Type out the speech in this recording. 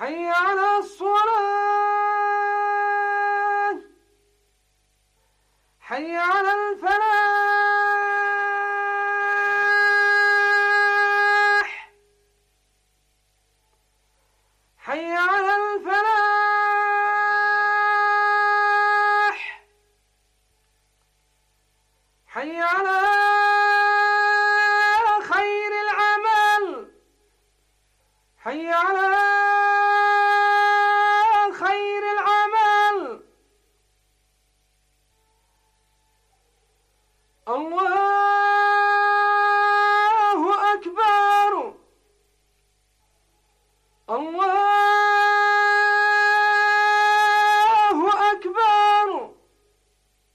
حي على الصلاة، حي على الفلاح، حي على الفلاح، حي على خير العمل، حي على خير العمل. الله